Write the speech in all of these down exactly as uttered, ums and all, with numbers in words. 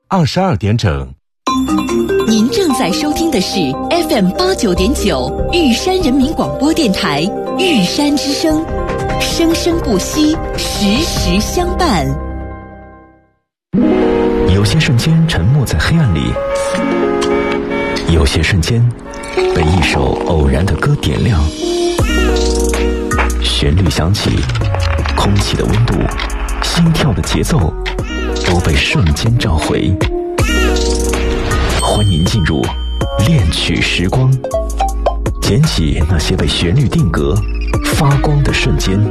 二十二点整。 您正在收听的是 F M 八九点九玉山人民广播电台玉山之声，生生不息，时时相伴。 有些瞬间沉没在黑暗里，有些瞬间被一首偶然的歌点亮，旋律响起，空气的温度，心跳的节奏都被瞬间召回。欢迎进入恋曲时光，捡起那些被旋律定格发光的瞬间。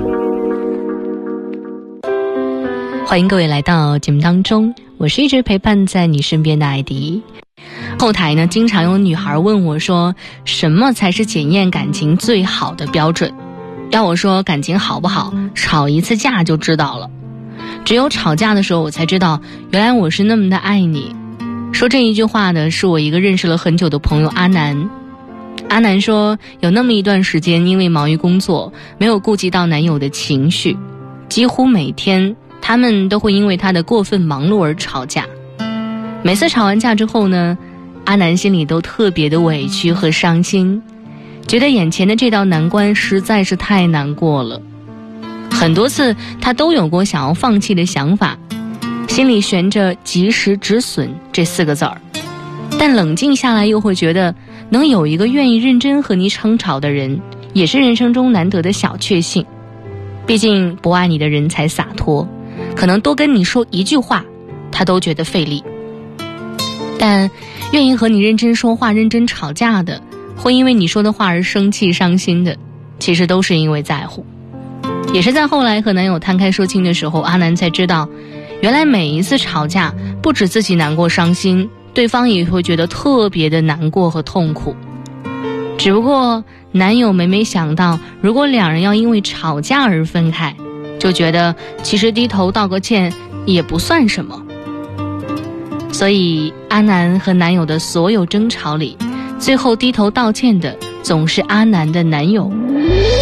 欢迎各位来到节目当中，我是一直陪伴在你身边的艾迪。后台呢，经常有女孩问我说，什么才是检验感情最好的标准？要我说感情好不好，吵一次架就知道了。只有吵架的时候，我才知道原来我是那么的爱你。说这一句话的是我一个认识了很久的朋友阿南。阿南说，有那么一段时间，因为忙于工作，没有顾及到男友的情绪，几乎每天他们都会因为他的过分忙碌而吵架。每次吵完架之后呢，阿南心里都特别的委屈和伤心，觉得眼前的这道难关实在是太难过了。很多次他都有过想要放弃的想法，心里悬着及时止损这四个字儿，但冷静下来又会觉得，能有一个愿意认真和你争吵的人，也是人生中难得的小确幸。毕竟不爱你的人才洒脱，可能多跟你说一句话，他都觉得费力。但愿意和你认真说话、认真吵架的，会因为你说的话而生气、伤心的，其实都是因为在乎。也是在后来和男友摊开说清的时候，阿南才知道，原来每一次吵架，不止自己难过伤心，对方也会觉得特别的难过和痛苦。只不过男友每每想到，如果两人要因为吵架而分开，就觉得其实低头道个歉也不算什么。所以阿南和男友的所有争吵里，最后低头道歉的总是阿南的男友。